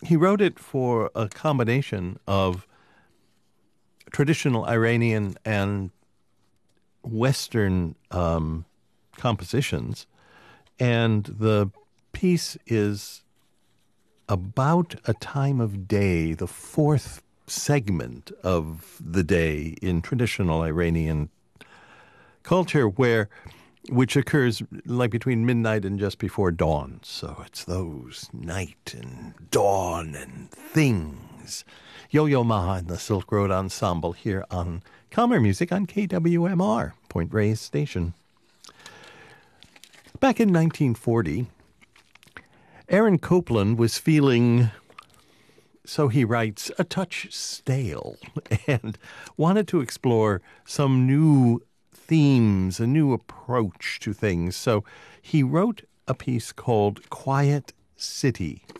he wrote it for a combination of traditional Iranian and Western compositions, and the piece is about a time of day, the fourth segment of the day in traditional Iranian culture, which occurs like between midnight and just before dawn. So it's those night and dawn and things. Yo-Yo Ma and the Silk Road Ensemble here on Calmer Music on KWMR, Point Reyes Station. Back in 1940, Aaron Copland was feeling, so he writes, a touch stale, and wanted to explore some new themes, a new approach to things. So he wrote a piece called Quiet City.